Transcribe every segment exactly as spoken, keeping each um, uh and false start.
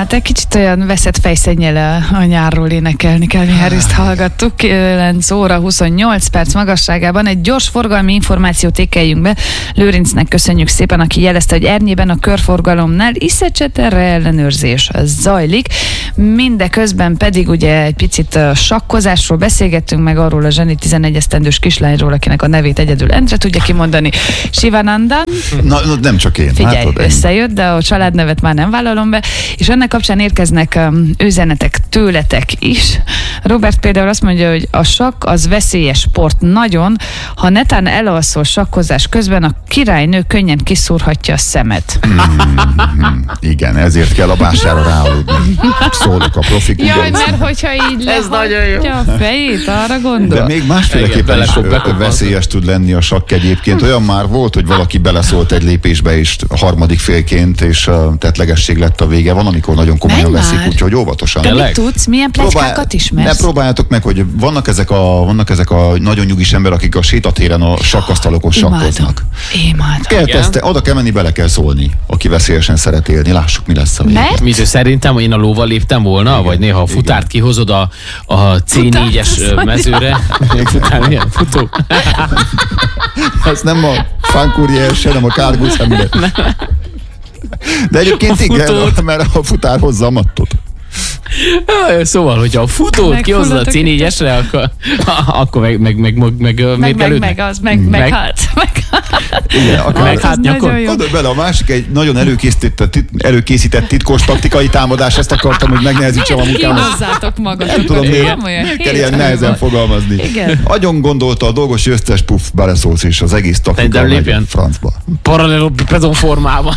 hát egy kicsit olyan veszett fejszennyele a nyárról énekelni kell, mi Harryst hallgattuk. kilenc óra huszonnyolc perc magasságában egy gyors forgalmi információt ékeljünk be. Lőrincnek köszönjük szépen, aki jelezte, hogy Ernyében a körforgalomnál Iszecsere ellenőrzés zajlik. Mindeközben pedig ugye egy picit sakkozásról beszélgettünk, meg arról a zseni tizenegy esztendős kislányról, akinek a nevét egyedül Endre tudja kimondani. Sivanandan. Na, nem csak én. Figyelj, hát, összejött, de a családnevet már nem vállalom be, és ennek kapcsán érkeznek um, üzenetek tőletek is. Robert például azt mondja, hogy a sakk az veszélyes sport nagyon, ha netán elalszol sakkozás közben, a királynő könnyen kiszúrhatja a szemet. Mm-hmm. Igen, ezért kell a bására ráaludni. Szólok a profik. Jaj, mert hogyha így lehajtja a fejét, arra gondol. De még másféleképpen is veszélyes tud lenni a sakk egyébként. Olyan már volt, hogy valaki beleszólt egy lépésbe, és a harmadik félként, és uh, tettlegesség lett a vége. Van, amikor nagyon komolyan veszik, úgyhogy óvatosan. De mit tudsz? Milyen pletykákat ismersz? Ne próbáljátok meg, hogy vannak ezek a, vannak ezek a nagyon nyugis emberek, akik a sétatéren a sakkasztalokon sakkoznak. Imádom. Kell teszte, oda kell menni, bele kell szólni, aki veszélyesen szeret élni. Lássuk, mi lesz a vége. Mert? Mit, szerintem én a lóval léptem volna, igen, vagy néha a futárt igen. kihozod a, a cé négyes mezőre. Futár, milyen? Futó. Ez nem a Fankurier, se nem a Kárgusz, semmi. De egyébként igen, mert a futár hozza a mattot. Szóval, hogyha a futót kihozza a cé négyesre, akkor, akkor meg meg meg meg meg meg meg meg az meg meg hát igen, akkor meg hát nyakon. Gondolj bele, a másik egy nagyon előkészített, előkészített titkos taktikai támadás, ezt akartam, hogy megnehezítsem a munkámat. Hozzátok magatok. Nem tudom, miért, miért kell ilyen nehezen fogalmazni. Igen. Agyon gondolta a dolgos győztes, puff, beleszólsz, és az egész taktika megy francba. Paralelopedon formában.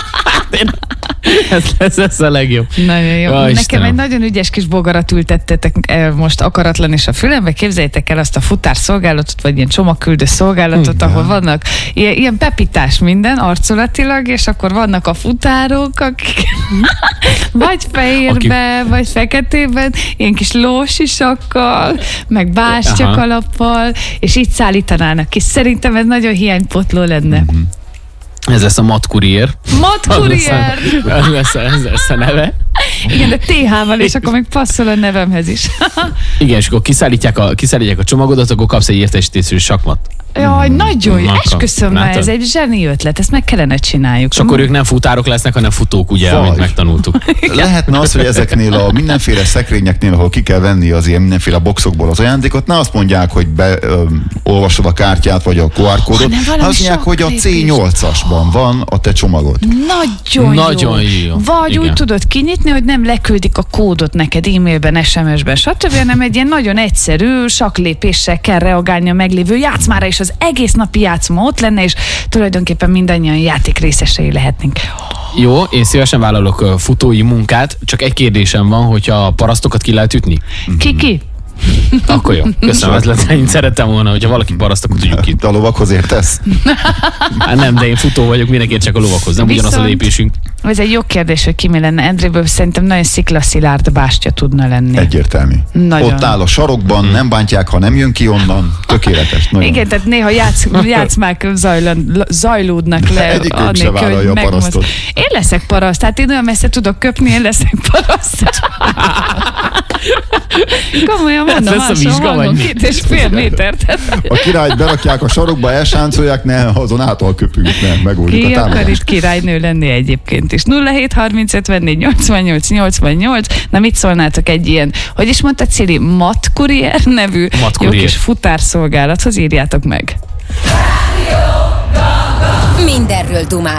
Ez lesz, ez a legjobb. Nagyon jó. Ja, Nekem Istenem. egy nagyon ügyes kis bogarat ültettetek most akaratlan is a fülembe. Képzeljétek el azt a futárszolgálatot, vagy ilyen csomagküldő szolgálatot, hmm, ahol vannak ilyen, ilyen pepitás minden arculatilag, és akkor vannak a futárok, akik vagy fehérbe, Aki... vagy feketében, ilyen kis lósisakkal, meg bástyakalappal, és így szállítanának ki. Szerintem ez nagyon hiánypotló lenne. Mm-hmm. Ez lesz a matkuriér. Matkuriér! Ez lesz, ez lesz a neve. Igen, de té hával, és akkor még passzol a nevemhez is. Igen, és akkor kiszállítják a, kiszállítják a csomagodat, akkor kapsz egy értesítésű sakmat. Jaj, nagyon jó. Esküszöm már, ez egy zseni ötlet, ezt meg kellene csináljuk. És akkor ők nem futárok lesznek, hanem futók, ugye, vagy. Amit megtanultuk. Lehetne az, hogy ezeknél a mindenféle szekrényeknél, ahol ki kell venni az ilyen mindenféle boxokból az ajándékot, ne azt mondják, hogy beolvasod a kártyát, vagy a kú ár kódot, azt mondják, hogy a cé nyolcasban van a te csomagod. Nagyon, Nagyon jó. jó. Vagy igen. Úgy tudod kinyitni, hogy nem leküldik a kódot neked e-mailben, es em es-ben, stb., hanem egy ilyen nagyon egyszerű saklépéssel kell reagálni a meglévő játszmára, és az egész napi játszma ott lenne, és tulajdonképpen mindannyian játék részesei lehetnénk. Jó, én szívesen vállalok futói munkát, csak egy kérdésem van, hogyha a parasztokat ki lehet ütni? Ki-ki? Akkor jó. Köszönöm, ez lett, én szerettem volna, hogyha valaki paraszt, akkor tudjuk ki. De a lovakhoz értesz? Hát nem, de én futó vagyok, mindenki csak a lovakhoz. Nem Viszont ugyanaz a lépésünk. Ez egy jó kérdés, hogy ki mi lenne. Endréből szerintem nagyon sziklaszilárd bástya tudna lenni. Egyértelmű. Nagyon. Ott áll a sarokban, nem bántják, ha nem jön ki onnan. Tökéletes. Nagyon. Igen, tehát néha játsz, játszmák zajlan, zajlódnak le. Egyikük se vállalja a parasztot. Én leszek paraszt, hát én olyan messze tudok köpni, én leszek paraszt. Komolyan mondom, máshol hallom, két és fél métert. A királyt berakják a sarokba, elsáncolják, ne, azon által köpünk, nem, megoldjuk ki a támadást. Ki akar itt királynő lenni egyébként is? nulla hét harminc ötvennégy nyolcvannyolc nyolcvannyolc. Na mit szólnátok egy ilyen, hogy is mondta Cili, Matkurier nevű jó kis futárszolgálathoz, írjátok meg. Mindenről dumálunk.